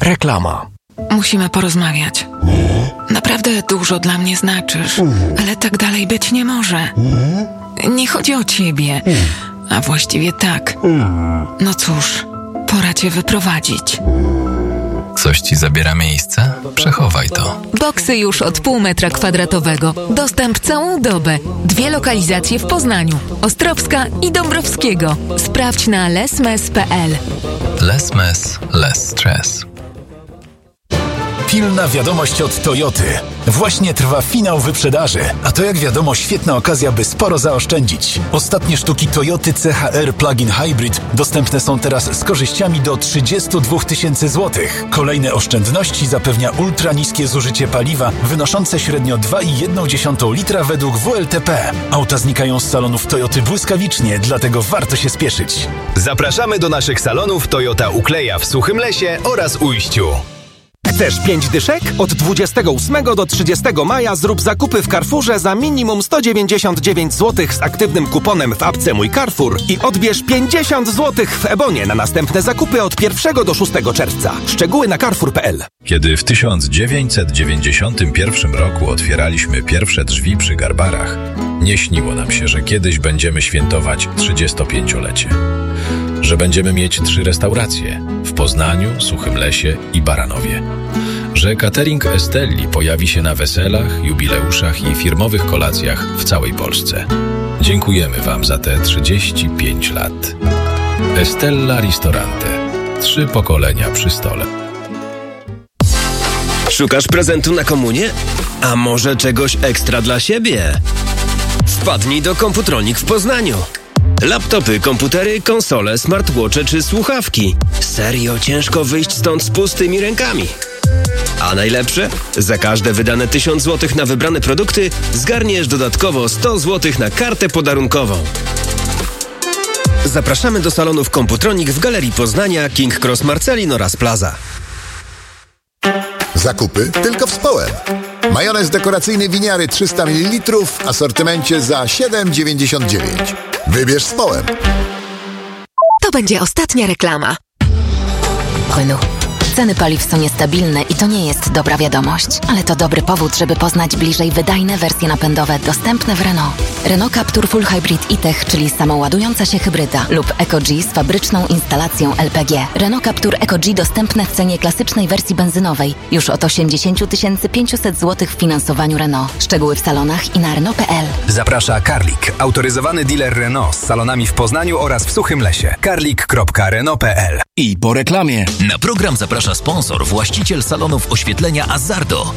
Reklama. Musimy porozmawiać. Naprawdę dużo dla mnie znaczysz, ale tak dalej być nie może. Nie chodzi o ciebie, a właściwie tak. No cóż, pora cię wyprowadzić. Coś ci zabiera miejsce? Przechowaj to. Boksy już od pół metra kwadratowego. Dostęp całą dobę. 2 lokalizacje w Poznaniu. Ostrowska i Dąbrowskiego. Sprawdź na lesmes.pl. Less less stress. Pilna wiadomość od Toyoty. Właśnie trwa finał wyprzedaży, a to jak wiadomo świetna okazja, by sporo zaoszczędzić. Ostatnie sztuki Toyoty CHR Plug-in Hybrid dostępne są teraz z korzyściami do 32 000 złotych. Kolejne oszczędności zapewnia ultra niskie zużycie paliwa, wynoszące średnio 2,1 litra według WLTP. Auta znikają z salonów Toyoty błyskawicznie, dlatego warto się spieszyć. Zapraszamy do naszych salonów Toyota Ukleja w Suchym Lesie oraz Ujściu. Chcesz 5 dyszek? Od 28 do 30 maja zrób zakupy w Carrefourze za minimum 199 zł z aktywnym kuponem w apce Mój Carrefour i odbierz 50 zł w Ebonie na następne zakupy od 1 do 6 czerwca. Szczegóły na carrefour.pl. Kiedy w 1991 roku otwieraliśmy pierwsze drzwi przy Garbarach, nie śniło nam się, że kiedyś będziemy świętować 35-lecie. Że będziemy mieć 3 restauracje w Poznaniu, Suchym Lesie i Baranowie. Że catering Estelli pojawi się na weselach, jubileuszach i firmowych kolacjach w całej Polsce. Dziękujemy Wam za te 35 lat. Estella Ristorante. 3 pokolenia przy stole. Szukasz prezentu na komunię? A może czegoś ekstra dla siebie? Wpadnij do Komputronik w Poznaniu. Laptopy, komputery, konsole, smartwatche czy słuchawki. Serio ciężko wyjść stąd z pustymi rękami. A najlepsze? Za każde wydane 1000 zł na wybrane produkty zgarniesz dodatkowo 100 zł na kartę podarunkową. Zapraszamy do salonów Komputronik w Galerii Poznania, King Cross Marcelin oraz Plaza. Zakupy tylko w Społem. Majonez dekoracyjny Winiary 300 ml w asortymencie za 7,99. Wybierz Społem. To będzie ostatnia reklama. Renault. Ceny paliw są niestabilne i to nie jest dobra wiadomość, ale to dobry powód, żeby poznać bliżej wydajne wersje napędowe dostępne w Renault. Renault Captur Full Hybrid e-Tech, czyli samoładująca się hybryda, lub Eco-G z fabryczną instalacją LPG. Renault Captur Eco-G dostępne w cenie klasycznej wersji benzynowej już od 80 500 zł w finansowaniu Renault. Szczegóły w salonach i na Renault.pl. Zaprasza Karlik, autoryzowany dealer Renault z salonami w Poznaniu oraz w Suchym Lesie. karlik.renault.pl. I po reklamie. Na program zaprasza sponsor, właściciel salonów oświetlenia Azardo.